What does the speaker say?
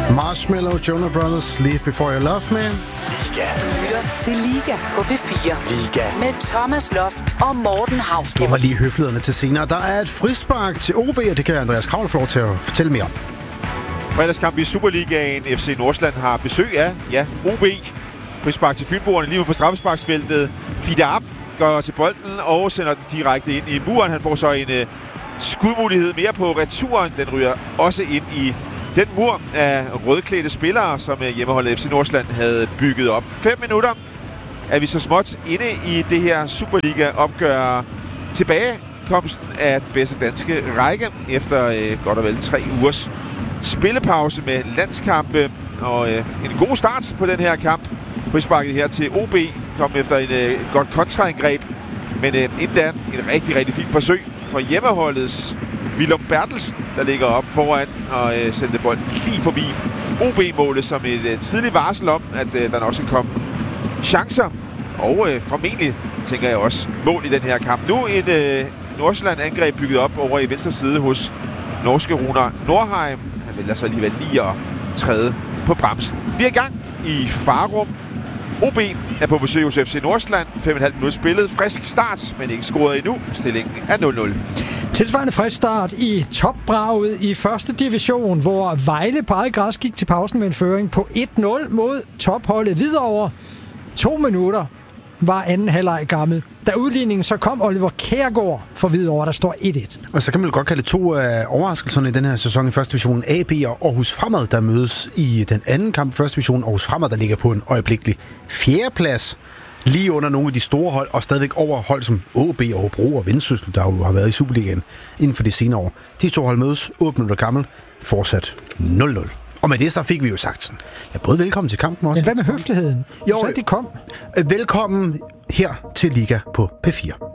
Marshmello, Jonas Brothers, Leave Before You Love Me. Liga. Du lytter til Liga på P4. Liga. Med Thomas Loft og Morten Hausgaard. Gemmer lige høflighederne til senere. Der er et frispark til OB, og det kan Andreas Kravl få lov til at fortælle mere om. Fredagskamp i Superligaen. FC Nordsjælland har besøg af OB. Frispark til Fynboerne lige ud for straffesparksfeltet. Fidab går til bolden og sender den direkte ind i muren. Han får så en skudmulighed mere på returen. Den ryger også ind i den mur af rødklædte spillere, som hjemmeholdet FC Nordsjælland havde bygget op. 5 minutter er vi så småt inde i det her Superliga-opgør. Tilbagekomsten af den bedste danske række efter godt og vel 3 ugers spillepause med landskampe. Og en god start på den her kamp. Frisparket her til OB kom efter et godt kontraangreb. Men inden da et rigtig, rigtig fint forsøg for hjemmeholdets Willum Bertelsen, der ligger op foran og sendte bolden lige forbi OB-målet som et tidligt varsel om, at der nok skal komme chancer. Og formentlig, tænker jeg også, mål i den her kamp. Nu et Nordsjælland-angreb bygget op over i venstre side hos norske Runar Nordheim. Han vælger så alligevel lige at træde på bremsen. Vi er i gang i Farum. OB er på besøg hos FC Nordsjælland. 5,5 minutter spillet. Frisk start, men ikke scoret endnu. Stillingen er 0-0. Tilsvarende frisk start i topbraget i første division, hvor Vejle på eget græs gik til pausen med en føring på 1-0 mod topholdet Hvidovre. 2 minutter var anden halvleg gammel. Da udligningen så kom Oliver Kjærgaard for Hvidovre, der står 1-1. Og så kan man godt kalde det 2 af overraskelserne i den her sæson i første division. AB og Aarhus Fremad, der mødes i den anden kamp i første division. Aarhus Fremad, der ligger på en øjeblikkelig 4. plads. Lige under nogle af de store hold, og stadigvæk over hold som AaB og Hobro og Vendsyssel, der jo har været i Superligaen inden for de senere år. De 2 hold mødes, 8 minutter gammel, fortsat 0-0. Og med det så fik vi jo sagt sådan, ja, både velkommen til kampen også. Men hvad med høfligheden? Jo, så de kom. Velkommen her til Liga på P4.